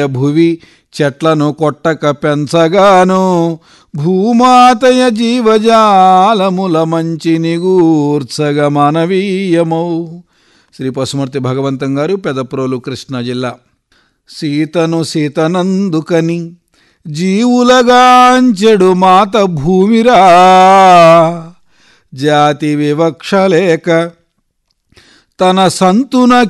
భువి చెట్లను కొట్టక పెంచగాను భూమాతయ జీవజాలముల మంచి నిగూర్చగ మానవీయమౌ. శ్రీ పశుమర్తి భగవంతం గారు, పెదప్రోలు, కృష్ణా జిల్లా. సీతనందుకని జీవులగాంచెడు మాత భూమిరా, జాతి వివక్షలేక తన సంతున